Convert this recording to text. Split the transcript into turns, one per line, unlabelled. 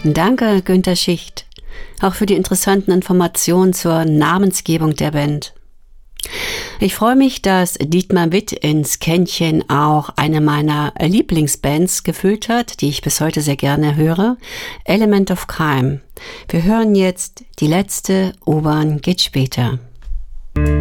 Danke, Günter Schicht, auch für die interessanten Informationen zur Namensgebung der Band. Ich freue mich, dass Dietmar Witt ins Kännchen auch eine meiner Lieblingsbands gefüllt hat, die ich bis heute sehr gerne höre, Element of Crime. Wir hören jetzt Die letzte U-Bahn geht später.